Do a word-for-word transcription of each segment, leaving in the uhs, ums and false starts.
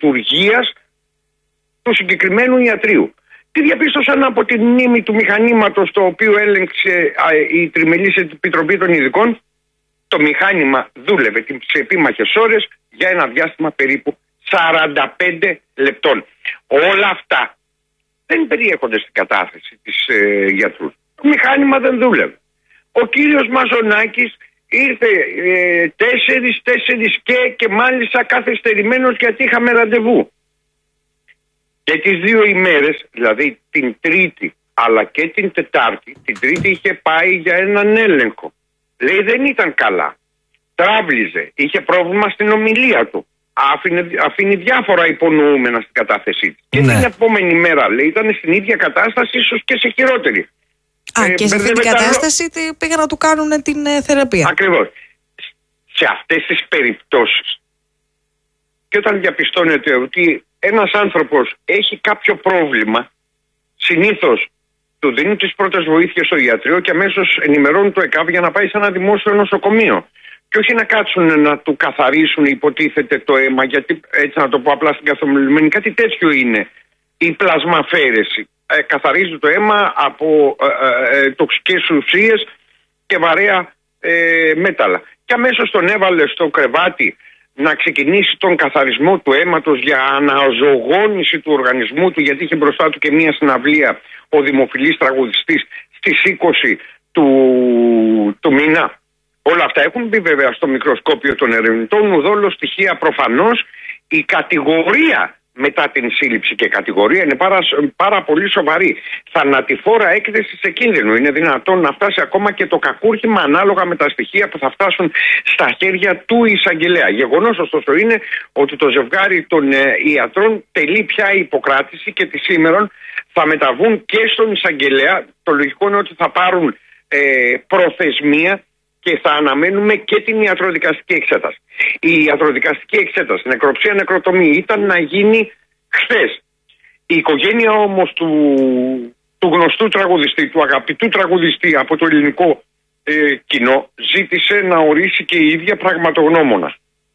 λειτουργίας του συγκεκριμένου ιατρείου. Τι διαπίστωσαν από τη μνήμη του μηχανήματος το οποίο έλεγξε α, η Τριμελής Επιτροπή των Ειδικών? Το μηχάνημα δούλευε σε επίμαχες ώρες για ένα διάστημα περίπου σαράντα πέντε λεπτών. Όλα αυτά δεν περιέχονται στην κατάθεση της ε, γιατρού. Το μηχάνημα δεν δούλευε. Ο κύριος Μαζονάκης ήρθε ε, τέσσερις, τέσσερις και, και μάλιστα καθυστερημένος γιατί είχαμε ραντεβού. Και τις δύο ημέρες, δηλαδή την Τρίτη αλλά και την Τετάρτη, την Τρίτη είχε πάει για έναν έλεγχο. Λέει δεν ήταν καλά. Τράβλιζε, είχε πρόβλημα στην ομιλία του. Άφηνε, αφήνει διάφορα υπονοούμενα στην κατάθεσή της. Και ναι. την επόμενη μέρα, λέει, ήταν στην ίδια κατάσταση, ίσως και σε χειρότερη. Α, ε, και σε αυτή την κατάσταση τα... πήγαν να του κάνουν την ε, θεραπεία. Ακριβώς. Σε αυτές τις περιπτώσεις, και όταν διαπιστώνεται ότι ένας άνθρωπος έχει κάποιο πρόβλημα, συνήθως του δίνουν τις πρώτες βοήθειες στο ιατρείο και αμέσως ενημερώνουν το ΕΚΑΒ για να πάει σε ένα δημόσιο νοσοκομείο. Και όχι να κάτσουν να του καθαρίσουν, υποτίθεται, το αίμα, γιατί έτσι να το πω απλά στην καθομιλημένη, κάτι τέτοιο είναι η πλασμαφέρεση. Ε, καθαρίζει το αίμα από ε, ε, τοξικές ουσίες και βαρέα ε, μέταλλα. Και αμέσως τον έβαλε στο κρεβάτι να ξεκινήσει τον καθαρισμό του αίματος για αναζωογόνηση του οργανισμού του, γιατί είχε μπροστά του και μία συναυλία ο δημοφιλής τραγουδιστής στις είκοσι του, του μήνα. Όλα αυτά έχουν μπει βέβαια στο μικροσκόπιο των ερευνητών. Ουδόλω στοιχεία προφανώς. Η κατηγορία μετά την σύλληψη, και κατηγορία είναι πάρα, πάρα πολύ σοβαρή, θανατηφόρα έκθεση σε κίνδυνο. Είναι δυνατόν να φτάσει ακόμα και το κακούργημα ανάλογα με τα στοιχεία που θα φτάσουν στα χέρια του εισαγγελέα. Γεγονός ωστόσο είναι ότι το ζευγάρι των ε, ιατρών τελεί πια η υποκράτηση και τη σήμερον θα μεταβούν και στον εισαγγελέα. Το λογικό είναι ότι θα πάρουν ε, προθεσμία και θα αναμένουμε και την ιατροδικαστική εξέταση. Η ιατροδικαστική εξέταση, νεκροψία, νεκροτομή, ήταν να γίνει χθες. Η οικογένεια όμως του, του γνωστού τραγουδιστή, του αγαπητού τραγουδιστή από το ελληνικό ε, κοινό, ζήτησε να ορίσει και η ίδια πραγματογνώμονα.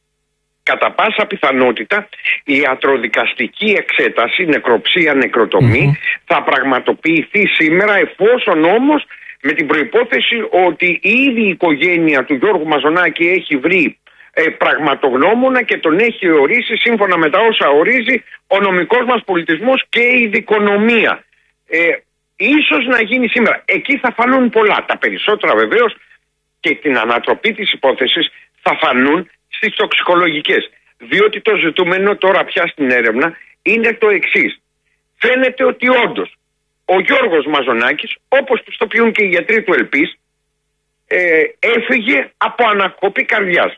Κατά πάσα πιθανότητα η ιατροδικαστική εξέταση, νεκροψία, νεκροτομή, mm-hmm. θα πραγματοποιηθεί σήμερα, εφόσον όμως με την προϋπόθεση ότι ήδη η οικογένεια του Γιώργου Μαζονάκη έχει βρει ε, πραγματογνώμονα και τον έχει ορίσει σύμφωνα με τα όσα ορίζει ο νομικός μας πολιτισμός και η δικονομία. Ε, ίσως να γίνει σήμερα. Εκεί θα φανούν πολλά. Τα περισσότερα βεβαίως και την ανατροπή της υπόθεσης θα φανούν στις τοξικολογικές. Διότι το ζητούμενο τώρα πια στην έρευνα είναι το εξής. Φαίνεται ότι όντως ο Γιώργος Μαζονάκης, όπως πιστοποιούν και οι γιατροί του ΕΛΠΗΣ, ε, έφυγε από ανακοπή καρδιάς.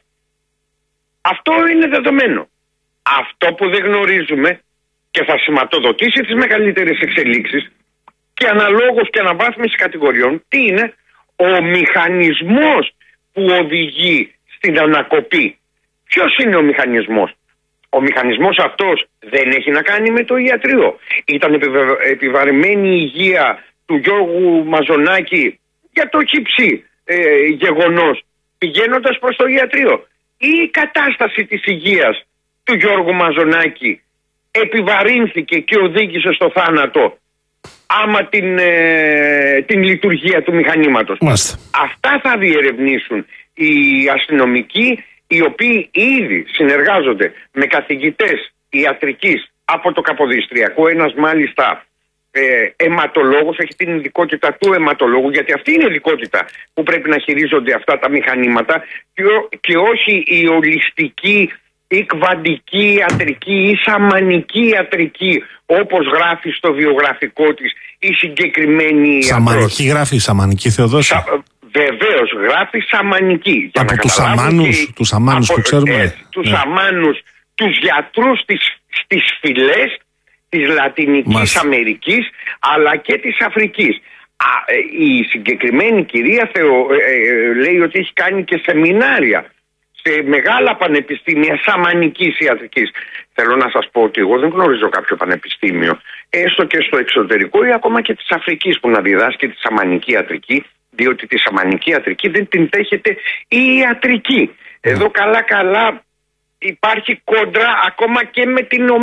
Αυτό είναι δεδομένο. Αυτό που δεν γνωρίζουμε και θα σηματοδοτήσει τις μεγαλύτερες εξελίξεις και αναλόγως και αναβάθμιση κατηγοριών, τι είναι ο μηχανισμός που οδηγεί στην ανακοπή. Ποιος είναι ο μηχανισμός? Ο μηχανισμός αυτός δεν έχει να κάνει με το ιατρείο. Ήταν επιβαρημένη η υγεία του Γιώργου Μαζονάκη για το χύψη ε, γεγονός πηγαίνοντας προς το ιατρείο. Ή η κατάσταση της υγείας του Γιώργου Μαζονάκη επιβαρύνθηκε και οδήγησε στο θάνατο άμα την, ε, την λειτουργία του μηχανήματος. Μάλιστα. Αυτά θα διερευνήσουν οι αστυνομικοί, οι οποίοι ήδη συνεργάζονται με καθηγητές ιατρικής από το Καποδιστριακό. Ένας μάλιστα ε, αιματολόγος, έχει την ειδικότητα του αιματολόγου, γιατί αυτή είναι η ειδικότητα που πρέπει να χειρίζονται αυτά τα μηχανήματα και, και όχι η ολιστική ή κβαντική ιατρική ή σαμανική ιατρική, όπως γράφει στο βιογραφικό της η συγκεκριμένη Σαμανική ιατρός. Γράφει, σαμανική Θεοδόση. Σα... Βεβαίως γράφει σαμανική. Για από να τους αμάνους, και... τους αμάνους από, που ξέρουμε. Ε, τους ναι. αμάνους, τους γιατρούς της, στις φυλές της Λατινικής Μας. Αμερικής αλλά και της Αφρικής. Α, ε, η συγκεκριμένη κυρία Θεο, ε, ε, λέει ότι έχει κάνει και σεμινάρια σε μεγάλα πανεπιστήμια σαμανικής ιατρικής. Θέλω να σας πω ότι εγώ δεν γνωρίζω κάποιο πανεπιστήμιο, έστω και στο εξωτερικό ή ακόμα και της Αφρικής, που να διδάσκει τη σαμανική ιατρική, διότι τη σαμανική ιατρική δεν την δέχεται η ιατρική. Εδώ καλά καλά υπάρχει κόντρα ακόμα και με την